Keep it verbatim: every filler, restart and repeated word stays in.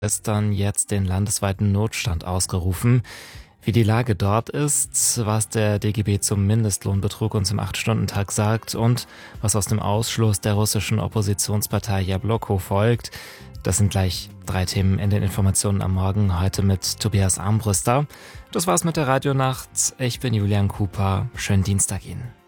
Gestern jetzt den landesweiten Notstand ausgerufen. Wie die Lage dort ist, was der D G B zum Mindestlohnbetrug und zum acht-Stunden-Tag sagt und was aus dem Ausschluss der russischen Oppositionspartei Jabloko folgt, das sind gleich drei Themen in den Informationen am Morgen, heute mit Tobias Armbruster. Das war's mit der Radionacht. Ich bin Julian Cooper. Schönen Dienstag Ihnen.